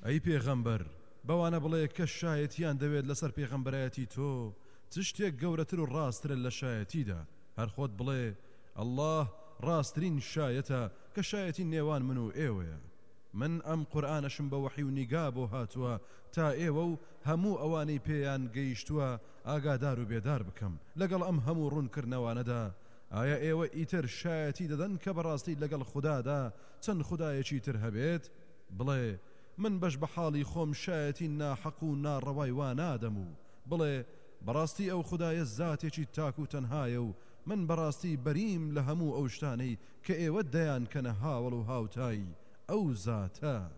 ئەی پێغەمبەر بەوانە بڵێ کە شایەتیان دەوێت لەسەر پێغەمبەرایەتی تۆ چ شتێک گەورەتر و ڕاسترە لە شایەتیدا هەر خۆت بڵێ ئەڵڵاه ڕاستترین شایەتە کە شایەتی نێوان من و ئێوەیە من ئەم قورئانەشم بە وەحی و نیگا بۆ هاتووە تا ئێوە و هەموو ئەوانەی پێیان گەیشتووە ئاگادار و بێدار بکەم لەگەڵ ئەم هەموو ڕوونکردنەوانەدا ئایا ئێوە ئیتر شایەتی دەدەن کە بەڕاستی لەگەڵ خودادا چەند خودایەکی تر هەبێت بڵێ من بەش بە حاڵی خۆم شایەتی ناحەق و ناڕەوای وا نادەم و بڵێ بەڕاستی ئەو خودایە زاتێکی تاک و تەنهایە و من بەڕاستی بەریم لە هەموو ئەو شتانەی کە ئێوە دەیان کەنە هاوڵ و هاوتای ئەو زاتە